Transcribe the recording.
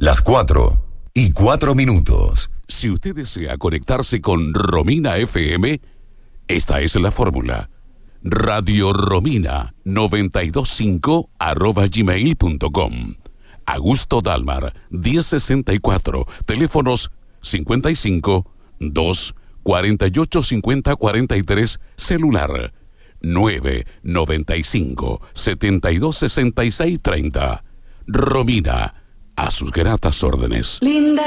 las 4:04. Si usted desea conectarse con Romina FM, esta es la fórmula. Radio Romina 925@gmail.com. Augusto Dalmar 1064, teléfonos 55 2 48 50 43, celular 995 72 66 30. Romina, a sus gratas órdenes. Linda